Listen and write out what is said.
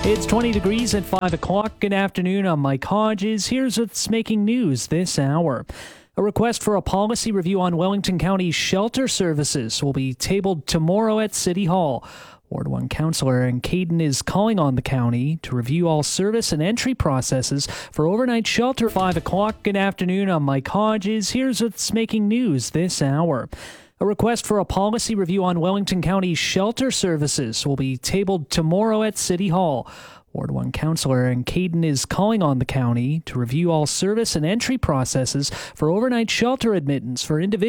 It's 20 degrees at 5 o'clock. Good afternoon. I'm Mike Hodges. Here's what's making news this hour. A request for a policy review on Wellington County shelter services will be tabled tomorrow at City Hall. Ward 1 Councillor Aaron Caden is calling on the county to review all service and entry processes for overnight shelter. 5 o'clock. Good afternoon. I'm Mike Hodges. Here's what's making news this hour. A request for a policy review on Wellington County shelter services will be tabled tomorrow at City Hall. Ward 1 Councillor Aaron Caden is calling on the county to review all service and entry processes for overnight shelter admittance for individuals